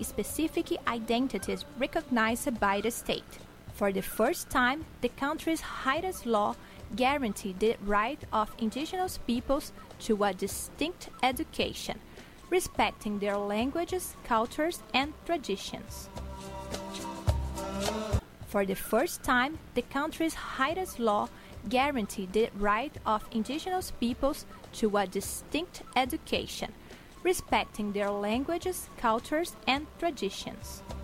specific identities recognized by the state. For the first time, the country's highest law guaranteed the right of indigenous peoples to a distinct education, respecting their languages, cultures, and traditions. For the first time, the country's highest law guaranteed the right of indigenous peoples to a distinct education, respecting their languages, cultures, and traditions.